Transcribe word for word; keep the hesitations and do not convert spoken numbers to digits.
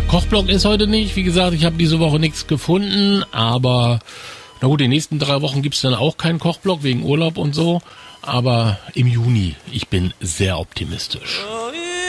Kochblock ist heute nicht. Wie gesagt, ich habe diese Woche nichts gefunden, aber na gut, die nächsten drei Wochen gibt's dann auch keinen Kochblock wegen Urlaub und so. Aber im Juni, ich bin sehr optimistisch.